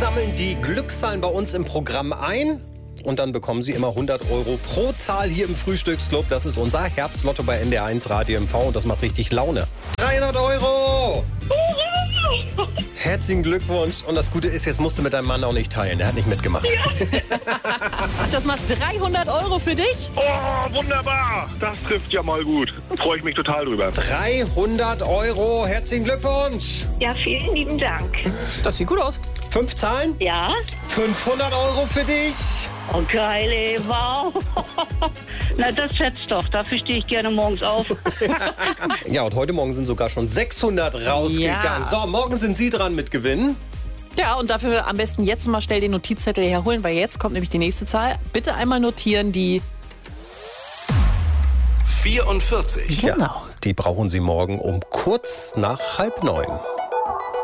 sammeln die Glückszahlen bei uns im Programm ein. Und dann bekommen Sie immer 100 € pro Zahl hier im Frühstücksclub. Das ist unser Herbstlotto bei NDR1 Radio MV und das macht richtig Laune. 300 €! Herzlichen Glückwunsch. Und das Gute ist, jetzt musst du mit deinem Mann auch nicht teilen. Der hat nicht mitgemacht. Ja. Das macht 300 € für dich. Oh, wunderbar. Das trifft ja mal gut. Freue ich mich total drüber. 300 €. Herzlichen Glückwunsch. Ja, vielen lieben Dank. Das sieht gut aus. 5 Zahlen? Ja? 500 € für dich. Oh, geil, ey, wow. Na, das schätzt doch. Dafür stehe ich gerne morgens auf. Ja, und heute Morgen sind sogar schon 600 rausgegangen. Ja. So, morgen sind Sie dran mit Gewinnen. Ja, und dafür am besten jetzt mal schnell den Notizzettel herholen, weil jetzt kommt nämlich die nächste Zahl. Bitte einmal notieren, die 44. Ja, die brauchen Sie morgen um kurz nach 8:30.